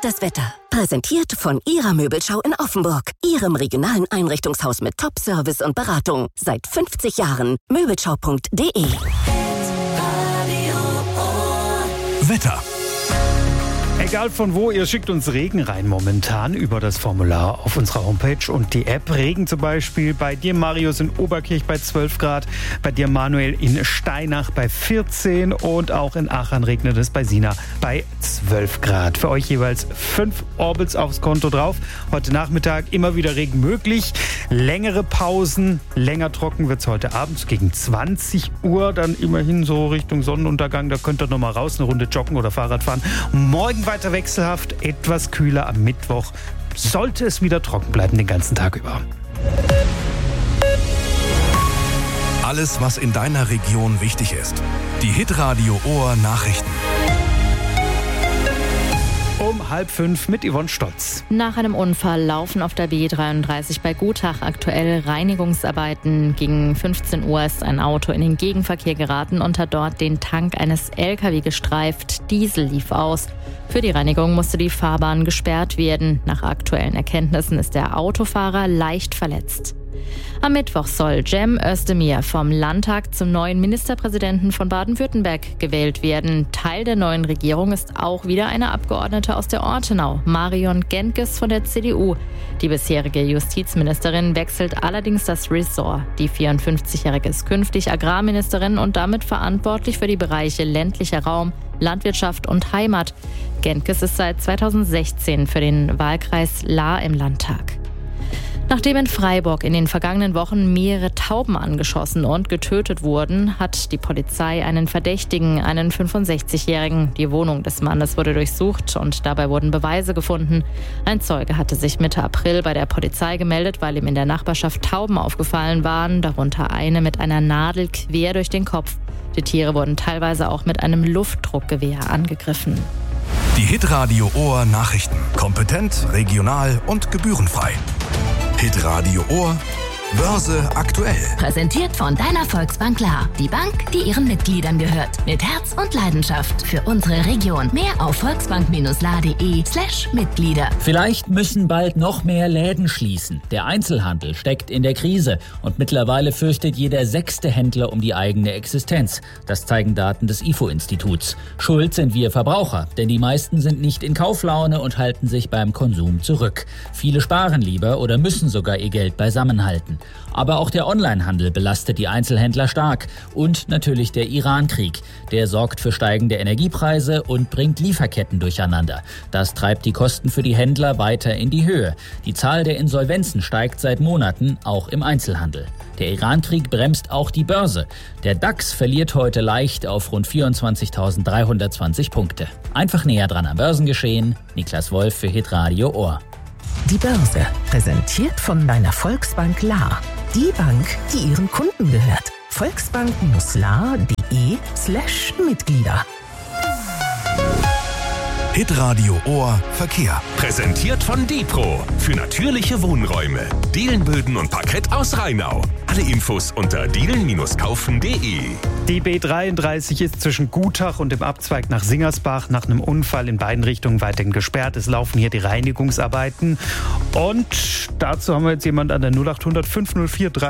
ist das Wetter. Präsentiert von Ihrer Möbelschau in Offenburg. Ihrem regionalen Einrichtungshaus mit Top-Service und Beratung. Seit 50 Jahren. Möbelschau.de. Wetter. Egal von wo, ihr schickt uns Regen rein momentan über das Formular auf unserer Homepage und die App. Regen zum Beispiel bei dir, Marius, in Oberkirch bei 12 Grad, bei dir, Manuel, in Steinach bei 14 und auch in Aachen regnet es bei Sina bei 12 Grad. Für euch jeweils 5 Orbits aufs Konto drauf. Heute Nachmittag immer wieder Regen möglich. Längere Pausen, länger trocken wird es heute Abend gegen 20 Uhr. Dann immerhin so Richtung Sonnenuntergang. Da könnt ihr noch mal raus, eine Runde joggen oder Fahrrad fahren. Morgen weiter wechselhaft, etwas kühler am Mittwoch. Sollte es wieder trocken bleiben den ganzen Tag über. Alles, was in deiner Region wichtig ist. Die Hitradio Ohr Nachrichten. Um 4:30 mit Yvonne Stotz. Nach einem Unfall laufen auf der B33 bei Gutach aktuell Reinigungsarbeiten. Gegen 15 Uhr ist ein Auto in den Gegenverkehr geraten und hat dort den Tank eines LKW gestreift. Diesel lief aus. Für die Reinigung musste die Fahrbahn gesperrt werden. Nach aktuellen Erkenntnissen ist der Autofahrer leicht verletzt. Am Mittwoch soll Cem Özdemir vom Landtag zum neuen Ministerpräsidenten von Baden-Württemberg gewählt werden. Teil der neuen Regierung ist auch wieder eine Abgeordnete aus der Ortenau, Marion Gentges von der CDU. Die bisherige Justizministerin wechselt allerdings das Ressort. Die 54-Jährige ist künftig Agrarministerin und damit verantwortlich für die Bereiche ländlicher Raum, Landwirtschaft und Heimat. Gentges ist seit 2016 für den Wahlkreis Lahr im Landtag. Nachdem in Freiburg in den vergangenen Wochen mehrere Tauben angeschossen und getötet wurden, hat die Polizei einen Verdächtigen, einen 65-Jährigen. Die Wohnung des Mannes wurde durchsucht und dabei wurden Beweise gefunden. Ein Zeuge hatte sich Mitte April bei der Polizei gemeldet, weil ihm in der Nachbarschaft Tauben aufgefallen waren, darunter eine mit einer Nadel quer durch den Kopf. Die Tiere wurden teilweise auch mit einem Luftdruckgewehr angegriffen. Die Hitradio Ohr Nachrichten. Kompetent, regional und gebührenfrei. Hitradio Ohr, Börse aktuell. Präsentiert von deiner Volksbank Lahr. Die Bank, die ihren Mitgliedern gehört. Mit Herz und Leidenschaft für unsere Region. Mehr auf volksbank-lahr.de/Mitglieder. Vielleicht müssen bald noch mehr Läden schließen. Der Einzelhandel steckt in der Krise und mittlerweile fürchtet jeder 6. Händler um die eigene Existenz. Das zeigen Daten des IFO-Instituts. Schuld sind wir Verbraucher, denn die meisten sind nicht in Kauflaune und halten sich beim Konsum zurück. Viele sparen lieber oder müssen sogar ihr Geld beisammen halten. Aber auch der Onlinehandel belastet die Einzelhändler stark. Und natürlich der Iran-Krieg. Der sorgt für steigende Energiepreise und bringt Lieferketten durcheinander. Das treibt die Kosten für die Händler weiter in die Höhe. Die Zahl der Insolvenzen steigt seit Monaten, auch im Einzelhandel. Der Iran-Krieg bremst auch die Börse. Der DAX verliert heute leicht auf rund 24.320 Punkte. Einfach näher dran am Börsengeschehen. Niklas Wolf für Hitradio Ohr. Die Börse, präsentiert von deiner Volksbank Lahr. Die Bank, die ihren Kunden gehört. Volksbank-lahr.de/Mitglieder. Hitradio Ohr Verkehr. Präsentiert von Depro. Für natürliche Wohnräume. Dielenböden und Parkett aus Rheinau. Alle Infos unter dielen-kaufen.de. Die B33 ist zwischen Gutach und dem Abzweig nach Singersbach nach einem Unfall in beiden Richtungen weiterhin gesperrt. Es laufen hier die Reinigungsarbeiten. Und dazu haben wir jetzt jemand an der 0800 504